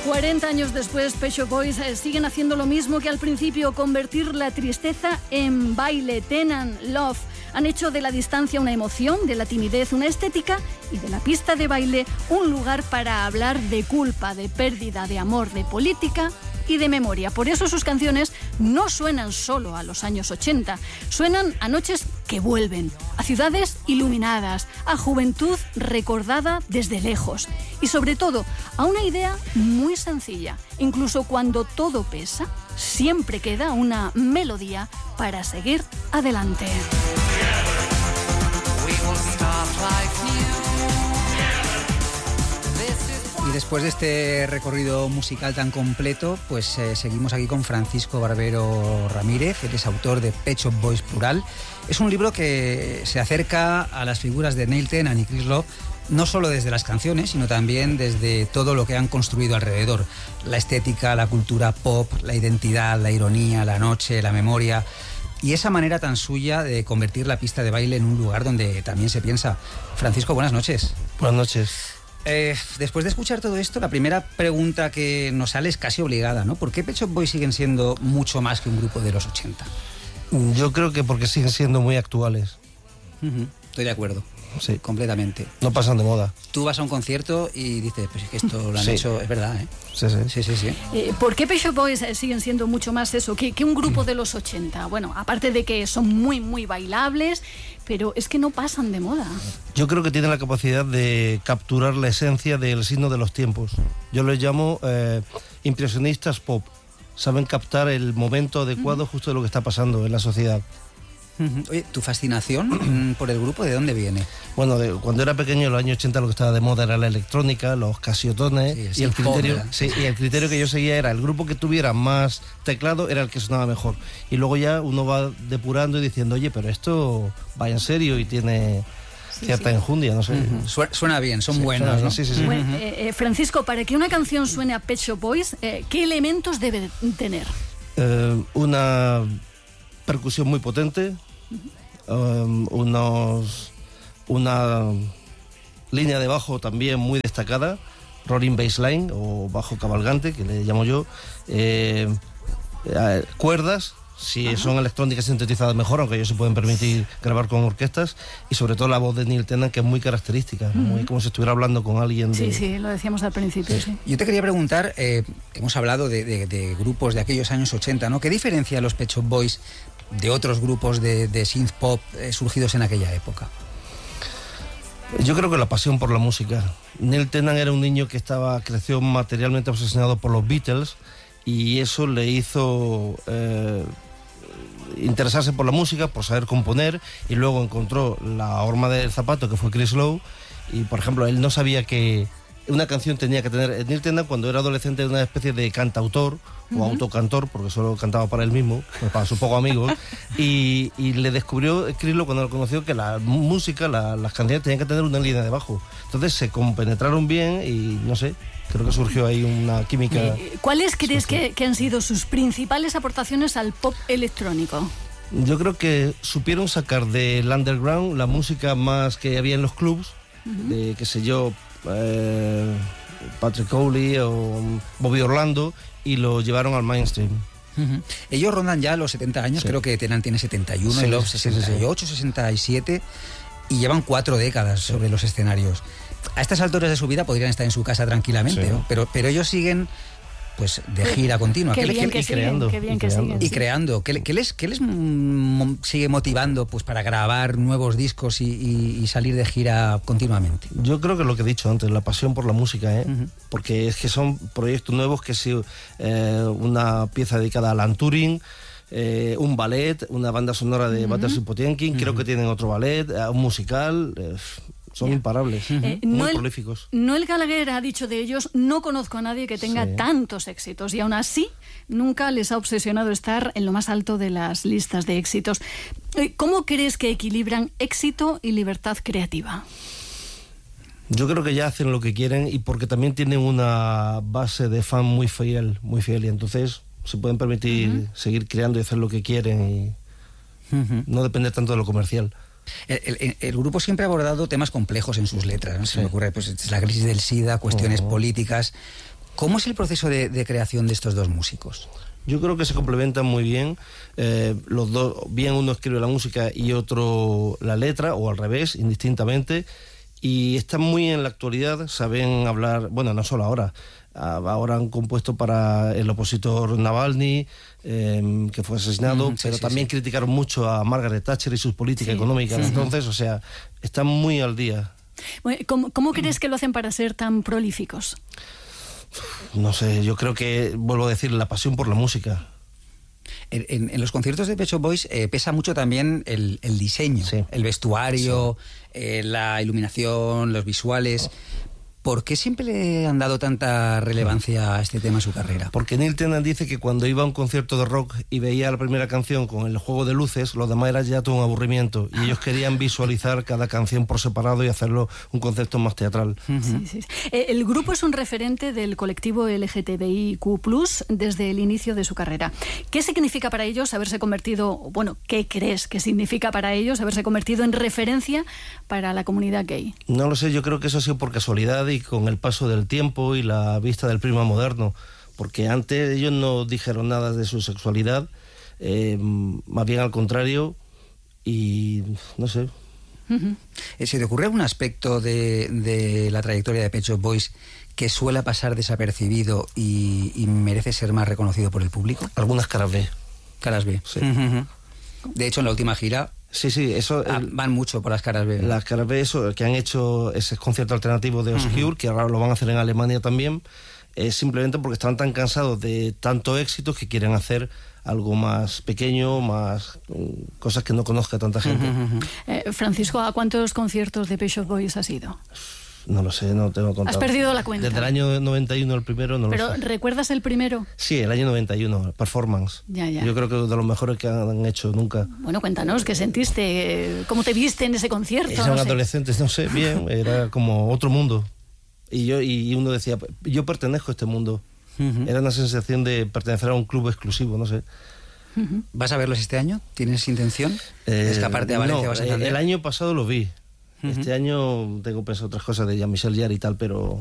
40 años después, Pet Shop Boys siguen haciendo lo mismo que al principio, convertir la tristeza en baile. Tennant, Love han hecho de la distancia una emoción, de la timidez una estética y de la pista de baile un lugar para hablar de culpa, de pérdida, de amor, de política y de memoria. Por eso sus canciones no suenan solo a los años 80, suenan a noches que vuelven, a ciudades iluminadas, a juventud recordada desde lejos y sobre todo a una idea muy sencilla. Incluso cuando todo pesa, siempre queda una melodía para seguir adelante. Y después de este recorrido musical tan completo, pues seguimos aquí con Francisco Barbero Ramírez. Él es autor de Pet Shop Boys Plural. Es un libro que se acerca a las figuras de Neil Tennant y Chris Love, no solo desde las canciones, sino también desde todo lo que han construido alrededor. La estética, la cultura pop, la identidad, la ironía, la noche, la memoria y esa manera tan suya de convertir la pista de baile en un lugar donde también se piensa. Francisco, buenas noches. Buenas noches. Después de escuchar todo esto, la primera pregunta que nos sale es casi obligada, ¿no? ¿Por qué Pet Shop Boys siguen siendo mucho más que un grupo de los 80? Yo creo que porque siguen siendo muy actuales. Estoy de acuerdo. Sí. Completamente. No pasan de moda. Tú vas a un concierto y dices, pues es que esto lo han hecho, es verdad, ¿eh? Sí. ¿Por qué Pet Shop Boys siguen siendo mucho más eso que un grupo de los 80? Bueno, aparte de que son muy, muy bailables, pero es que no pasan de moda. Yo creo que tienen la capacidad de capturar la esencia del signo de los tiempos. Yo les llamo impresionistas pop. Saben captar el momento adecuado justo de lo que está pasando en la sociedad. Oye, ¿tu fascinación por el grupo de dónde viene? Bueno, cuando era pequeño, en los años 80 lo que estaba de moda era la electrónica, los casiotones, sí, y el criterio que yo seguía era el grupo que tuviera más teclado era el que sonaba mejor. Y luego ya uno va depurando y diciendo, oye, pero esto va en serio y tiene cierta enjundia, no sé. Suena bien, son buenos, ¿no? Sí. Bueno, Francisco, para que una canción suene a Pet Shop Boys, ¿qué elementos debe tener? Una percusión muy potente, una línea de bajo también muy destacada, rolling bassline o bajo cabalgante, que le llamo yo, cuerdas, si son electrónicas sintetizadas mejor, aunque ellos se pueden permitir grabar con orquestas, y sobre todo la voz de Neil Tennant, que es muy característica, muy como si estuviera hablando con alguien de... Sí, lo decíamos al principio, sí. Yo te quería preguntar, hemos hablado de grupos de aquellos años 80, ¿no? ¿Qué diferencia a los Pet Shop Boys de otros grupos de synth pop surgidos en aquella época? Yo creo que la pasión por la música. Neil Tennant era un niño que creció materialmente obsesionado por los Beatles, y eso le hizo interesarse por la música, por saber componer, y luego encontró la horma del zapato, que fue Chris Lowe, y por ejemplo él no sabía que una canción tenía que tener... Neil Tennant, cuando era adolescente, era una especie de cantautor o autocantor, porque solo cantaba para él mismo, para sus pocos amigos, y le descubrió Chris Lowe cuando lo conoció que la música, las canciones tenían que tener una línea de bajo. Entonces se compenetraron bien y no sé, creo que surgió ahí una química. ¿Cuáles crees que han sido sus principales aportaciones al pop electrónico? Yo creo que supieron sacar del underground la música más que había en los clubs, de qué sé yo, Patrick Cowley o Bobby Orlando, y lo llevaron al mainstream. Ellos rondan ya los 70 años, creo que Tennant tiene 71, y Love 68, 67, y llevan 4 décadas sobre los escenarios. A estas alturas de su vida podrían estar en su casa tranquilamente, ¿no? Pero ellos siguen pues de gira continua. Qué bien que siguen. Y creando. ¿Qué les sigue motivando pues para grabar nuevos discos y salir de gira continuamente? Yo creo que lo que he dicho antes, la pasión por la música, porque es que son proyectos nuevos, que sí, una pieza dedicada a Alan Turing, un ballet, una banda sonora de Battleship Potemkin, creo que tienen otro ballet, un musical... Son imparables, muy prolíficos. Noel Gallagher ha dicho de ellos, no conozco a nadie que tenga tantos éxitos, y aún así nunca les ha obsesionado estar en lo más alto de las listas de éxitos. ¿Cómo crees que equilibran éxito y libertad creativa? Yo creo que ya hacen lo que quieren, y porque también tienen una base de fan muy fiel, y entonces se pueden permitir seguir creando y hacer lo que quieren y no depender tanto de lo comercial. El grupo siempre ha abordado temas complejos en sus letras, ¿no? Se me ocurre pues la crisis del SIDA, cuestiones políticas. ¿Cómo es el proceso de creación de estos dos músicos? Yo creo que se complementan muy bien. Los dos, bien uno escribe la música y otro la letra, o al revés, indistintamente. Y están muy en la actualidad, saben hablar, bueno, no solo ahora. Ahora han compuesto para el opositor Navalny, que fue asesinado, pero también criticaron mucho a Margaret Thatcher y sus políticas económicas. Entonces, o sea, están muy al día. Bueno, ¿cómo crees que lo hacen para ser tan prolíficos? No sé, yo creo que, vuelvo a decir, la pasión por la música. En los conciertos de Pet Shop Boys pesa mucho también el diseño, el vestuario, la iluminación, los visuales. ¿Por qué siempre le han dado tanta relevancia a este tema en su carrera? Porque Neil Tennant dice que cuando iba a un concierto de rock y veía la primera canción con el juego de luces, lo demás era ya todo un aburrimiento. Y ellos querían visualizar cada canción por separado y hacerlo un concepto más teatral. El grupo es un referente del colectivo LGTBIQ+, desde el inicio de su carrera. ¿Qué significa para ellos haberse convertido, bueno, qué crees que significa para ellos haberse convertido en referencia para la comunidad gay? No lo sé, yo creo que eso ha sido por casualidad y con el paso del tiempo y la vista del prisma moderno, porque antes ellos no dijeron nada de su sexualidad, más bien al contrario, y no sé. ¿Se te ocurre algún aspecto de la trayectoria de Pet Shop Boys que suele pasar desapercibido y merece ser más reconocido por el público? Algunas caras B. Caras B. Sí. De hecho, en la última gira... Sí, eso... van mucho por las caras B. Las caras B, eso, que han hecho ese concierto alternativo de Obscure, que ahora lo van a hacer en Alemania también, es simplemente porque están tan cansados de tanto éxito que quieren hacer algo más pequeño, más cosas que no conozca tanta gente. Francisco, ¿a cuántos conciertos de Pet Shop Boys has ido? No lo sé, no tengo contado. ¿Has perdido la cuenta? Desde el año 91 el primero, no lo sé. ¿Pero recuerdas el primero? Sí, el año 91, Performance. Ya. Yo creo que de los mejores que han hecho nunca. Bueno, cuéntanos, ¿qué sentiste? ¿Cómo te viste en ese concierto? Eran adolescentes, no sé, bien, era como otro mundo. Y uno decía, yo pertenezco a este mundo. Era una sensación de pertenecer a un club exclusivo, no sé. ¿Vas a verlos este año? ¿Tienes intención de escaparte a Valencia? No, o a Santander? el año pasado lo vi. Este año tengo pensado otras cosas de Jean-Michel Jarre y tal, pero